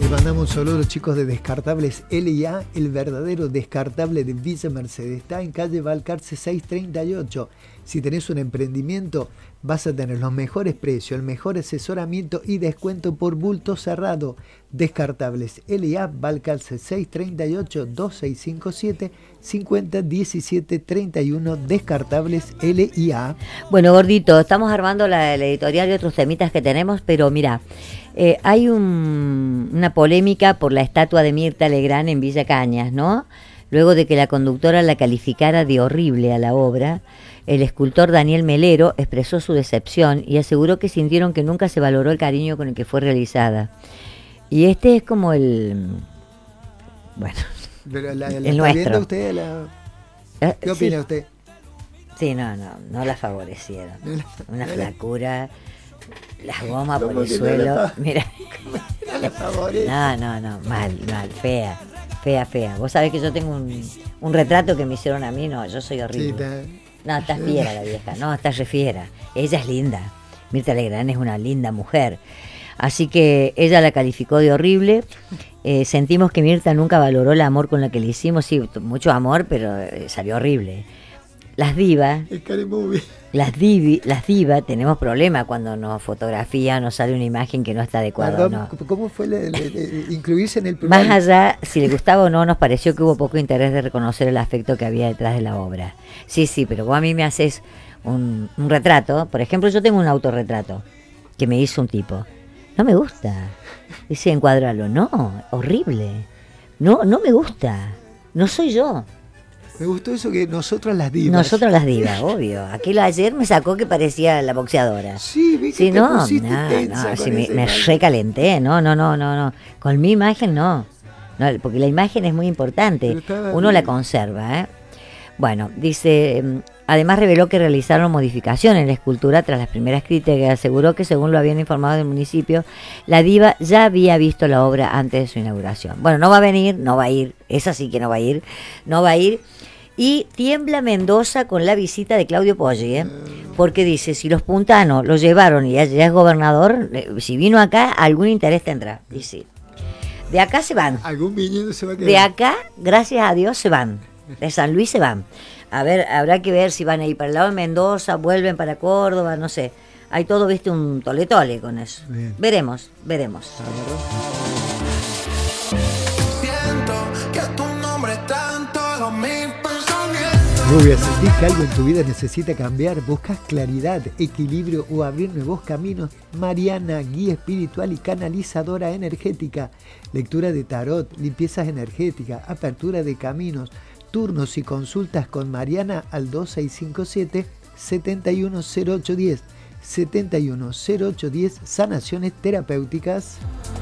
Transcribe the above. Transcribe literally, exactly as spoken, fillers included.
Le mandamos un saludo a los chicos de Descartables L y A, el verdadero descartable de Villa Mercedes. Está en calle Balcarce seiscientos treinta y ocho. Si tenés un emprendimiento, vas a tener los mejores precios, el mejor asesoramiento y descuento por bulto cerrado. Descartables L y A, Balcarce seiscientos treinta y ocho, dos seis cinco siete, cinco cero uno siete tres uno. Descartables L y A. Bueno, Gordito, estamos armando la, la editorial y otros temitas que tenemos, pero mira, eh, hay un, una polémica por la estatua de Mirta Legrand en Villa Cañas, ¿no? Luego de que la conductora la calificara de horrible a la obra, el escultor Daniel Melero expresó su decepción y aseguró que sintieron que nunca se valoró el cariño con el que fue realizada. Y este es como el... Bueno, Pero la, la el está nuestro. viendo usted, la... ¿Qué sí. opina usted? Sí, no, no, no la favorecieron. No la- Una no la- flacura, las gomas por ¿Cómo el que no suelo. la fa- Mira, No la favorece. no, no, no, mal, mal, fea, fea, fea. Vos sabés que yo tengo un, un retrato que me hicieron a mí, no, yo soy Sí, horrible. está- No, está fiera la vieja, no, está re fiera. Ella es linda. Mirta Legrand es una linda mujer. Así que ella la calificó de horrible. Eh, sentimos que Mirta nunca valoró el amor con la que le hicimos. Sí, mucho amor, pero eh, salió horrible. Las divas, Es Scary Movie. las divi, las divas, tenemos problemas cuando nos fotografía, nos sale una imagen que no está adecuada. Perdón, ¿No? ¿cómo fue le- le- le- incluirse en el primer? Más allá, si le gustaba o no, nos pareció que hubo poco interés de reconocer el afecto que había detrás de la obra. Sí, sí, pero vos a mí me haces un, un retrato. Por ejemplo, yo tengo un autorretrato que me hizo un tipo. No me gusta. Dice, encuadrarlo. No, horrible. No, no me gusta. No soy yo. Me gustó eso que nosotras las divas. Nosotras las divas, obvio. Aquel ayer me sacó que parecía la boxeadora. Sí, vi que Sí, te no, pusiste no, tensa no, con sí, me, esa me imagen. recalenté, no, no, no, no, no, con mi imagen no, no, porque la imagen es muy importante, Pero estaba uno la bien. conserva, ¿eh? Bueno, dice, mm, además reveló que realizaron modificaciones en la escultura tras las primeras críticas, aseguró que según lo habían informado del municipio, la diva ya había visto la obra antes de su inauguración. Bueno, no va a venir, no va a ir, esa sí que no va a ir, no va a ir. Y tiembla Mendoza con la visita de Claudio Poggi, ¿eh? Porque dice, si los puntanos lo llevaron y ya, ya es gobernador, eh, si vino acá, algún interés tendrá. Y sí. De acá se van. Algún viñedo se va a quedar. De acá, gracias a Dios, se van. De San Luis se van. A ver, habrá que ver si van a ir para el lado de Mendoza, vuelven para Córdoba, no sé. Hay todo, viste, un tole tole con eso. Bien. Veremos, veremos. Siento que tu nombre está en todos mis pensamientos. Rubia, ¿sentís que algo en tu vida necesita cambiar? ¿Buscas claridad, equilibrio o abrir nuevos caminos? Mariana, guía espiritual y canalizadora energética. Lectura de tarot, limpiezas energéticas, apertura de caminos, turnos y consultas con Mariana al dos seis cinco siete, siete uno cero ocho uno cero, siete uno cero ocho uno cero, sanaciones terapéuticas.